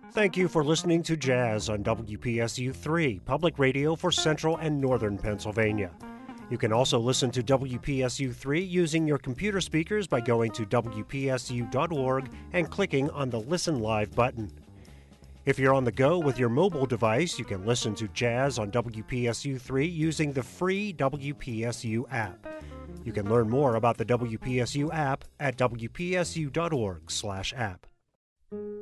Thank you for listening to Jazz on WPSU 3, public radio for Central and Northern Pennsylvania. You can also listen to WPSU 3 using your computer speakers by going to WPSU.org and clicking on the Listen Live button. If you're on the go with your mobile device, you can listen to Jazz on WPSU 3 using the free WPSU app. You can learn more about the WPSU app at WPSU.org/app.